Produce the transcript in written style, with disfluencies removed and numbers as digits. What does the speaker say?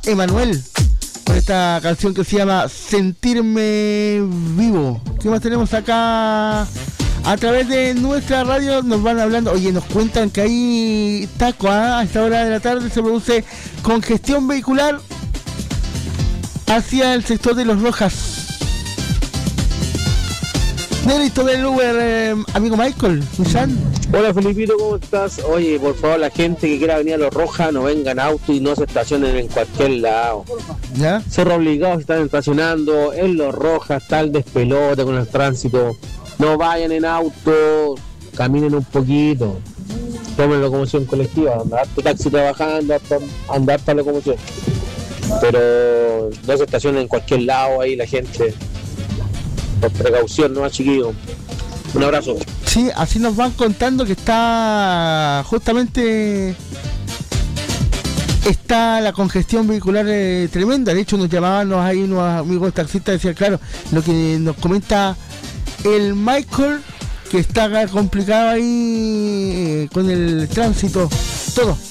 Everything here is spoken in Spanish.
Emanuel con esta canción que se llama Sentirme Vivo. ¿Qué más tenemos acá? A través de nuestra radio nos van hablando, oye, nos cuentan que hay taco, a esta hora de la tarde se produce congestión vehicular hacia el sector de Los Rojas. Nelito del Uber, amigo Michael, Michán. Hola Felipito, ¿cómo estás? Oye, por favor, la gente que quiera venir a Los Rojas no venga en auto y no se estacionen en cualquier lado. ¿Ya? Cerro Obligado se están estacionando, en Los Rojas está el despelote con el tránsito. No vayan en auto, caminen un poquito, tomen locomoción colectiva, andar tu taxi trabajando, andar para locomoción. Pero no se estacionen en cualquier lado ahí la gente, por precaución, ¿no, chiquillos? Un abrazo. Sí, así nos van contando que está justamente está la congestión vehicular tremenda. De hecho nos llamaban ahí unos amigos taxistas, decían, claro, lo que nos comenta el Michael, que está complicado ahí con el tránsito, todo.